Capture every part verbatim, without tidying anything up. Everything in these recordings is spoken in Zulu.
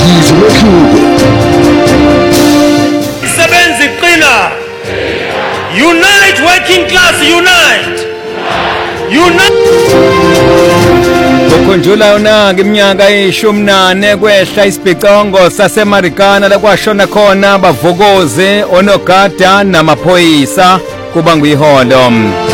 yize mehluko Sebenzi qina Unite working class unite Unite Ukhunjula una ngeminyaka eyishumi nane kwehla isibhicongo saseMarikana lakwashona khona bavukoze onogada namaphoyisa kuba nguyiholo.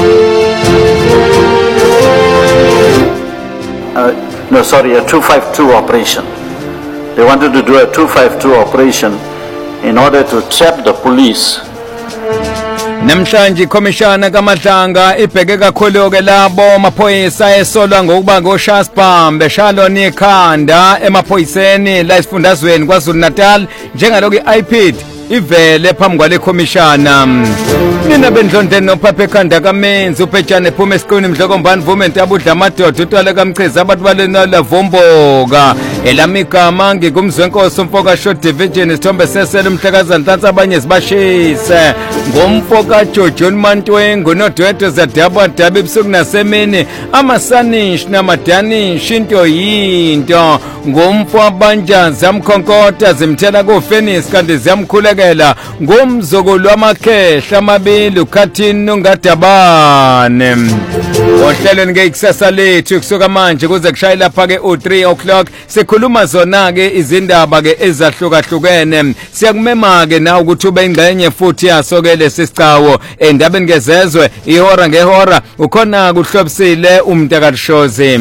Uh, no, sorry, a two five two operation. They wanted to do a two five two operation in order to trap the police. Namhlanje ikhomishana kaMadlanga ibheke kakhulu ke labo maphoyisa esolwa ngokuba ngoShasbam beshalo nekhanda emaphoyiseni la esifundazweni kwaZulu Natal njengaloko iI P D ivele phambi kwale khomishana. Nina bendlondeni nophaphe ekhanda kamenzi uPetshane ephuma esiqini mdlokombani Movement abudla amadoda utwala kaMchiza abantu balena lavomboka elamigama ngikumzwenkosi umfoka short division isithombe sesele umhlakaza nhlanhla abanye sibashise ngomfoka Jojon Mantwengu nodwetwe zadaba dabi ebusuku nasemini amasanish namadanish into yinto ngomfo abanja zamkhonkotha zimthela kuFenis kanti ziyamkhulekela ngomzokolo wamakhehla amabili ukhathini ungadabane ohlelweni ngekusasa lethu kusuka manje kuze kushaye lapha ke u three o'clock sikhuluma zona ke izindaba ke ezahlukahlukene siyakumema ke na ukuthi ube ingxenye futhi yaso ke lesisicawo endabeni ngezezwe ihora ngehora ukhona kuhlobisile umntakalishozi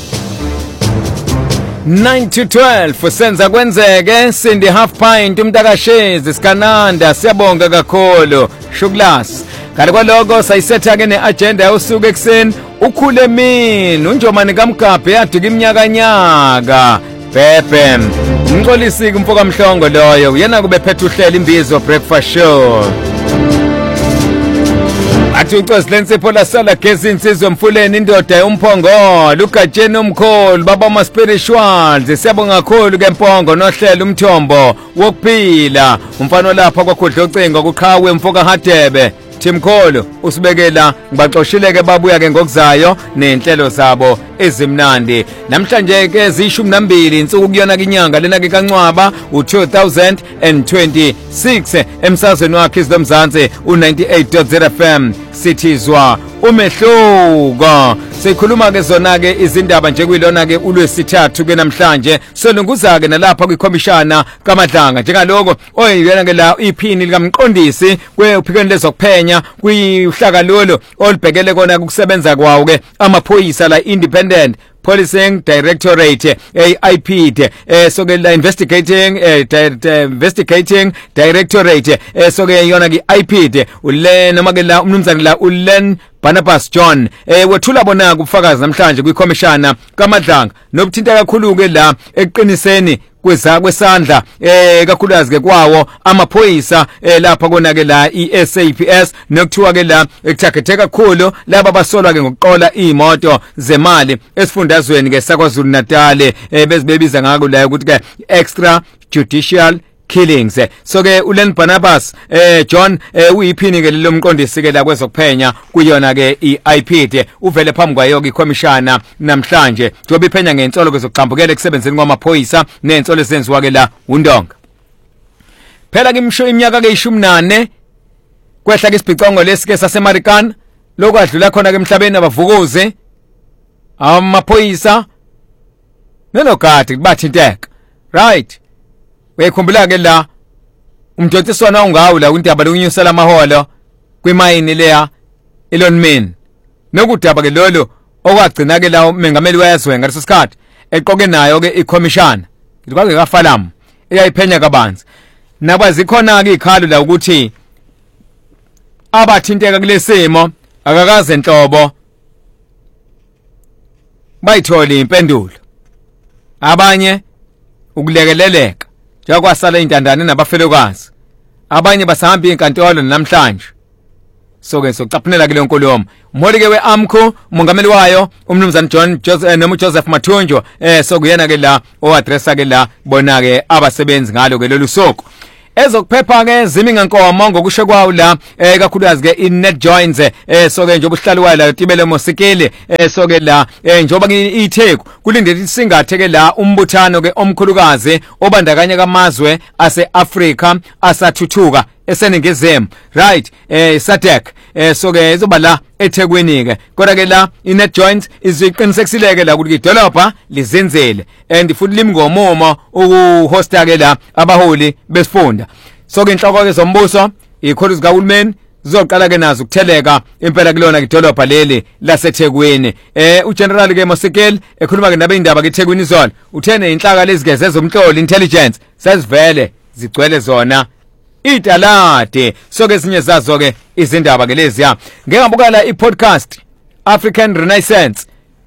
nine to twelve senza kwenzeke sindi half pint umntakashezi sikananda siyabonga kakhulu Shuglas kanti kwaloko sayisetha ke neagenda yosuku ekseni ukhule mina unjomani kaMgabhe yaduka iminyaka nyaka Pepe umxolisi kumfoka Mhlongo loyo uyena kube phethe uhlela imbizo breakfast show athi uCoslentsipho lasala gezi insizwe Mfuleni indoda yomphongolo uGatsheni omkhulu baba ma spirituals siyabonga kakhulu ke Mpongo nohlela umthombo wokuphila umfana lapha kwakhudla ucingo kuqhawe Mfoka Hadebe Timkholo usibekela ngibaxoshile ke babuya ke ngokuzayo nenhlelo zabo ezimnandi namhlanje ke zishumi nambili insuku kuyona inyanga lena ke kaNcwaba u two thousand twenty-six emsazweni wakhe izomzansi u ninety-eight point zero F M sithizwa umehluko sikhuluma ke zona ke izindaba nje kuyilona ke ulwesithathu ke namhlanje solunguza ke nalapha kwikhomishana kaMadlanga njengaloko oyiyena ke la iphini likamqondisi kwephikeni lezokuphenya kuyihlakalolo olibhekele kona ukusebenza kwawo ke amaphoyisa la independent Policing Directorate I P D eh so ke la investigating eh, investigating directorate eh so ke yona ke I P D ule noma ke la umnumzane la ulen Barnabas John eh wethula bona kubufakazi namhlanje kwikhomishana kaMadlanga nobuthinta kakhulu ke la eqiniseni kweza kwesandla eh kakhulukazi ke kwawo amaphoyisa eh lapha kona ke la iS A P S nokuthiwa ke la ekuthakethe kakhulu laba basolwa ke ngokuqola imoto zemali esifundazweni ke saKwaZulu Natal eh bezibebiza ngako la ukuthi ke extra judicial killings so ke ulen Barnabas eh John eh uyiphini ke lomqondisi ke la kwezokuphenya kuyona ke iI P D uvele phambi kwayo ke ikhomishana namhlanje njobe iphenya ngensolo kezoqhambukela kusebenzeni kwamaphoyisa nensolo esenziwa ke la uNdonga phela kimsho iminyaka ke ishumi nane kwehla ke isibhicongo lesike saseMarikana lokwadlula khona ke emhlabeni abavukuze amaphoyisa nenogadi kubathinteka right wekhumbula ke la umdontsiswana ungawu la indaba lokunyusela amaholo kwimayini leya Elonmin nokudaba ke lolo okwagcina ke la umengameli wezwe ngaleso sikhathi eqoke nayo ke ikhomishana ngikwazi kaFalam eyayiphenya kabanzi nakwazi khona ke ikhalo la ukuthi abathinteka kulesimo akakaze enhlobo bayithola impendulo abanye ukulekeleleka njengokwasala intandane nabafelokazi abanye basahamba inkantolo namhlanje so ke sokucaphunela ke lenkulumo umholi ke weAMCO umongameli wayo umnumzane John Joseph noma Joseph Mathunjo eh so kuyena ke la oaddressa ke la bona ke abasebenzi ngalo ke lolu soko ezokuphepha ke zimi ngenkomo ngokusho kwawo la eh kakhulukazi ke inet joints eh so ke njengoba uhlali wayo la Tibele Mosikele eh so ke la eh njengoba ngiitheku kulindele isingathe ke la umbuthano ke omkhulukazi obandakanya kamazwe ase-Afrika asathuthuka eseningizemu right eh SADC eh so ke izoba la eThekwini ke kodwa ke la inet joints iziqinisekisile la ukuthi idolobha lizinzele and futhi limngomomo ukuhosta ke la abaholi besifunda so ke inhloko ke zombuso ikhulu zikahulumeni zizoqala ke nazo ukutheleka impela kulona idolobha leli laseThekwini eh uGeneral ke Mosikele ekhuluma ke nabe indaba ke eThekwini izolo uthene inhlaka lezigeze zomhlolo intelligence sezivele zigcwele zona italade so ke ezinye zazo ke izindaba ke lezi ya ngeke ngabuka la i-podcast African Renaissance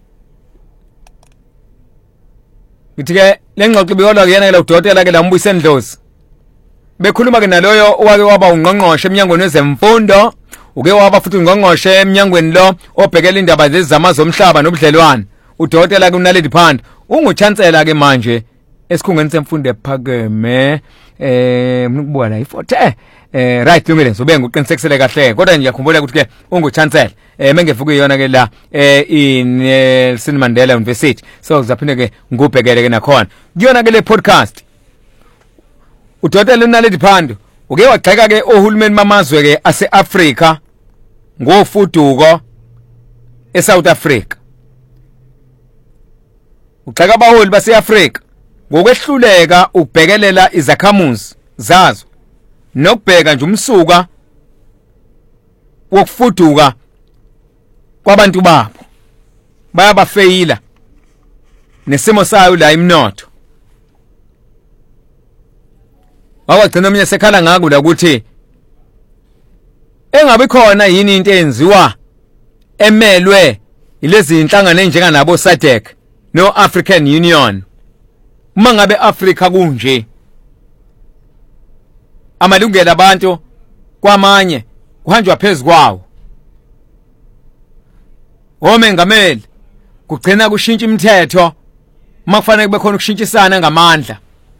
ngithi ke lengxoxo biyolwa kuyena ke la udokotela ke la Mbuyiseni Dlozi bekhuluma ke naloyo owake waba ungqongqoshe eminyangweni wezemfundo uke waba futhi ungqongqoshe eminyangweni lo obhekela indaba lezi zamazwe omhlaba nobudlelwane udokotela ke uNaledi Pandor unguchancellor ke manje esikhungweni semfundo ephakeme eh mnikubuka la iforte eh right lumile sobe ngiqinisekisele kahle kodwa nje ngiyakhumbula ukuthi ke unguchancellor eh mengevuka iyona ke la eh in Nelson Mandela University so zaphinde ke ngubhekele ke nakhona kuyona ke le podcast udokotela uNaledi Pandor uke wagxeka ke ohulumeni mamazwe ke ase-Afrika ngofuduko eSouth Africa ugxeka abaholi base-Afrika ngokwehluleka ukubhekelela izakhamuzi zazo nokubheka nje umsuka wokufuduka kwabantu babo bayabafeyila nesimo sayo la imnotho awagcina omnye sekhala ngako la ukuthi engabe khona yini into enziwa emelwe ilezi inhlangano enjenga nabo SADC no African Union uma ngabe Africa kunje amalungelo abantu kwamanye kuhanjwa phezukwawo omengameli kugcina kushintsha imithetho makufanele kube khona ukushintshisana ngamandla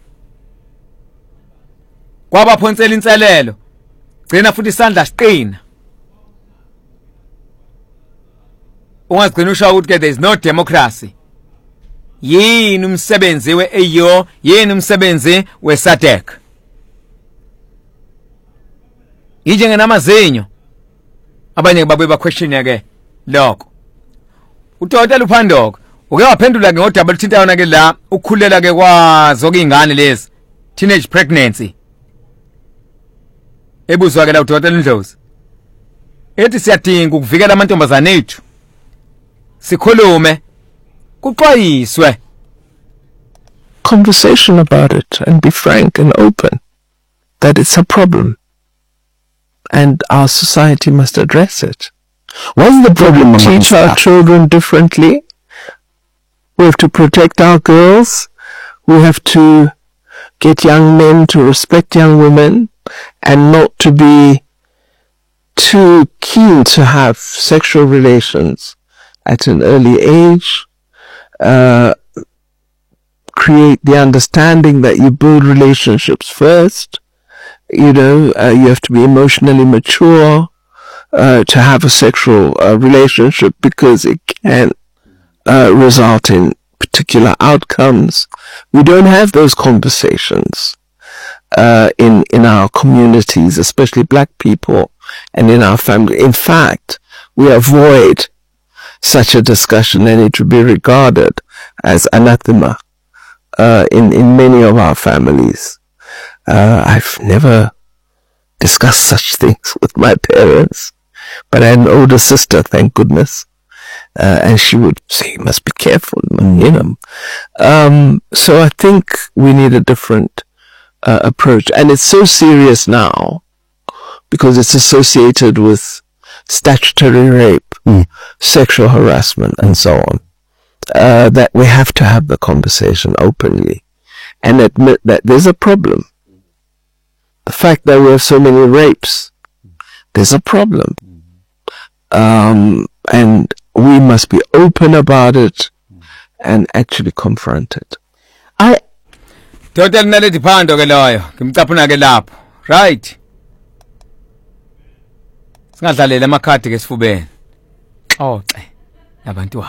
kwabaphonsela inselelo gcina futhi isandla siqina ungagcina usho ukuthi ke there is no democracy yini umsebenzi we-A U yini umsebenzi we-SADC yije ngenamazinyo abanye babuye baquestione ke lokho udokotela uPandor uke waphendula ke ngodaba luthintana ke la ukukhulela ke kwazo ke ingane lezi teenage pregnancy ebuzwa ke la udokotela uNdlozi ethi siyadinga ukuvikela amantombazane ethu sikhulume kuxwayiswe conversation about it and be frank and open that it's a problem and our society must address it. What's the problem? Teach our children differently. We have to protect our girls. We have to get young men to respect young women and not to be too keen to have sexual relations at an early age. Uh, create the understanding that you build relationships first. You know, uh, you have to be emotionally mature uh, to have a sexual uh, relationship because it can uh, result in particular outcomes. We don't have those conversations uh, in in our communities, especially black people, and in our family. In fact, we avoid such a discussion, and it would be regarded as anathema uh, in in many of our families. Uh, I've never discussed such things with my parents, but I had an older sister, thank goodness, uh, and she would say, "You must be careful," you know. Um, so I think we need a different uh, approach, and it's so serious now because it's associated with statutory rape, mm. sexual harassment, and so on. Uh, that we have to have the conversation openly and admit that there's a problem. The fact that we have so many rapes, there's a problem. Um, and we must be open about it and actually confront it. I Doda linaledi phando ke loyo ngimcaphuna ke lapho right singadlalela amakhadi ke sifubeni xoxe nabantu